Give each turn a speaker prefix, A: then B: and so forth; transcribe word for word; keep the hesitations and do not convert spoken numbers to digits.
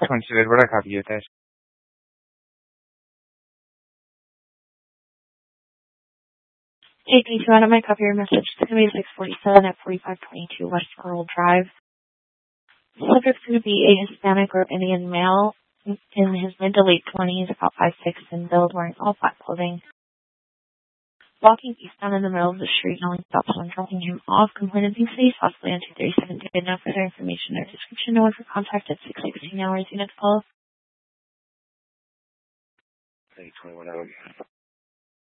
A: Consider what I copy you with that.
B: J P, two out of my copy your message. It's going to be six forty-seven at forty-five twenty-two West Earl Drive. The subject's going to be a Hispanic or Indian male in his mid to late twenties, about five foot six in build, wearing all black clothing. Walking eastbound in the middle of the street, yelling stop someone dropping him off, completed these days, possibly on two thirty-seven. Did no further information or description. No one for contact at six sixteen hours. Unit call.
A: Hey, twenty-one hours.